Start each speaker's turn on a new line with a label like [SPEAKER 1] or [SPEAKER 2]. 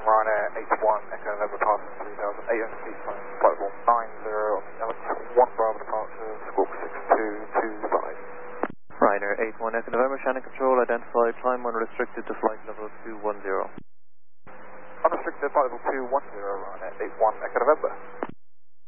[SPEAKER 1] Ryanair 81, Echo November passing 3,800 feet, flight level 90, Alex 1 Bravo departure, squawk 6225.
[SPEAKER 2] Ryanair 81, Echo November, Shannon Control, identified, climb unrestricted to flight level 210.
[SPEAKER 1] Unrestricted flight level 210, Ryanair 81, Echo November.